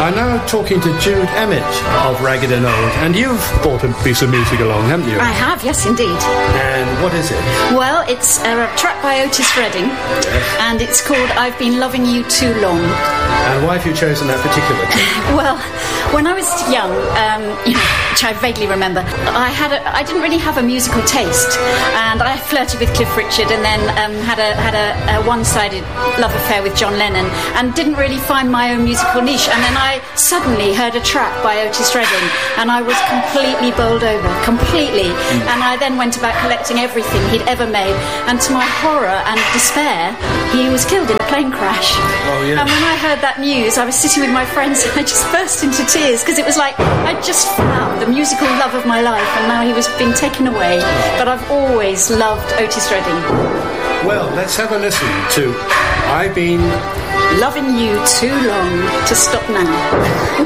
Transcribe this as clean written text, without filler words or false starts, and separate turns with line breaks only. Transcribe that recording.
I'm now talking to Jude Emmett of Ragged and Old, and you've brought a piece of music along, haven't you?
I have, yes, indeed.
And what is it?
Well, it's a track by Otis Redding, and it's called I've Been Loving You Too Long.
And why have you chosen that particular track?
Well, when I was young, which I vaguely remember, I didn't really have a musical taste, and I flirted with Cliff Richard, and then had a one-sided love affair with John Lennon, and didn't really find my own musical niche. And then I suddenly heard a track by Otis Redding, and I was completely bowled over, completely. And I then went about collecting everything he'd ever made, and to my horror and despair, he was killed in a plane crash.
Oh, yeah.
And when I heard that news, I was sitting with my friends, and I just burst into tears, because it was like I'd just found the musical love of my life, and now he was being taken away. But I've always loved Otis Redding.
Well, let's have a listen to I've Been
Loving You Too Long to Stop Now.